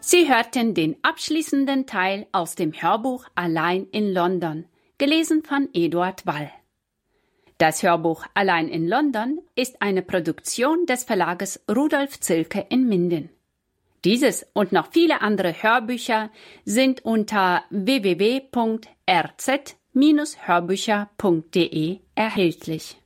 Sie hörten den abschließenden Teil aus dem Hörbuch Allein in London, gelesen von Eduard Wall. Das Hörbuch Allein in London ist eine Produktion des Verlages Rudolf Zilke in Minden. Dieses und noch viele andere Hörbücher sind unter www.rz-hörbücher.de erhältlich.